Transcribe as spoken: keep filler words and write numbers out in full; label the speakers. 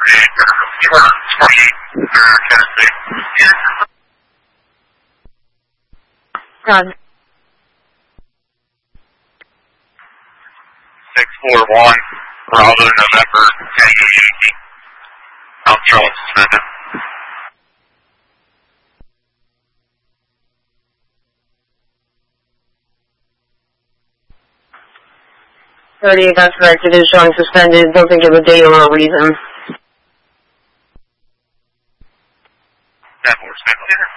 Speaker 1: God.
Speaker 2: six four one, Bravo, November, Tango Yankee. South Charlotte suspended.
Speaker 1: thirty-eight, that's correct. It is showing suspended. Don't think of a date or a reason.
Speaker 2: That more suspended.